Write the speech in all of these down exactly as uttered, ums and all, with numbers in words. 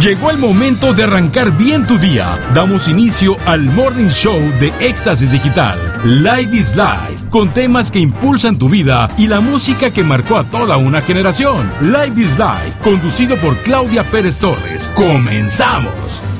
Llegó el momento de arrancar bien tu día. Damos inicio al Morning Show de Éxtasis Digital. Live is Life, con temas que impulsan tu vida y la música que marcó a toda una generación. Live is Life, conducido por Claudia Pérez Torres. ¡Comenzamos!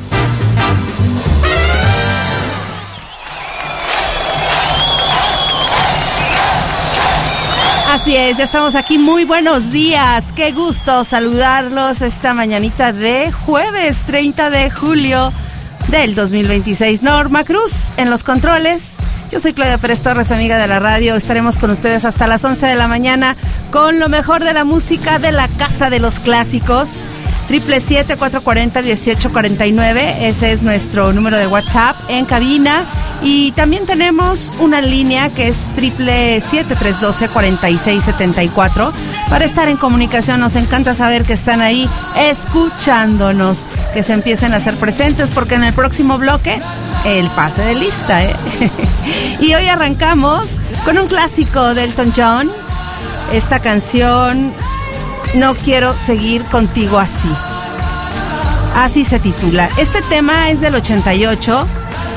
Así es, ya estamos aquí. Muy buenos días. Qué gusto saludarlos esta mañanita de jueves treinta de julio del dos mil veintiséis. Norma Cruz en los controles. Yo soy Claudia Pérez Torres, amiga de la radio. Estaremos con ustedes hasta las once de la mañana con lo mejor de la música de la Casa de los Clásicos. Triple siete, cuatro cuatro cero, dieciocho cuarenta y nueve. Ese es nuestro número de WhatsApp en cabina. Y también tenemos una línea que es triple siete, tres doce, cuarenta y seis setenta y cuatro. Para estar en comunicación, nos encanta saber que están ahí escuchándonos, que se empiecen a hacer presentes, porque en el próximo bloque, el pase de lista, ¿eh? Y hoy arrancamos con un clásico de Elton John. Esta canción, No quiero seguir contigo así. Así se titula. Este tema es del ochenta y ocho.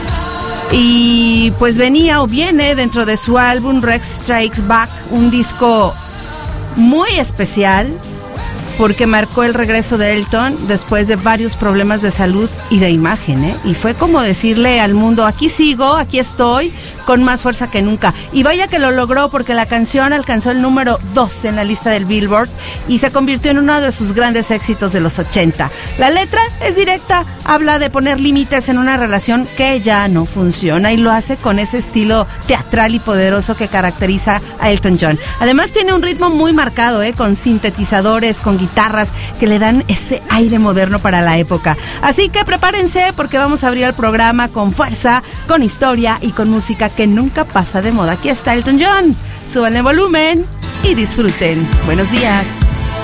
Y pues venía o viene dentro de su álbum Rex Strikes Back, un disco muy especial porque marcó el regreso de Elton después de varios problemas de salud y de imagen, ¿eh? Y fue como decirle al mundo, aquí sigo, aquí estoy, con más fuerza que nunca. Y vaya que lo logró, porque la canción alcanzó el número dos en la lista del Billboard y se convirtió en uno de sus grandes éxitos de los ochenta. La letra es directa, habla de poner límites en una relación que ya no funciona y lo hace con ese estilo teatral y poderoso que caracteriza a Elton John. Además tiene un ritmo muy marcado, ¿eh? Con sintetizadores, con guitarras que le dan ese aire moderno para la época. Así que prepárense porque vamos a abrir el programa con fuerza, con historia y con música que nunca pasa de moda. Aquí está Elton John. Súbanle volumen y disfruten. Buenos días.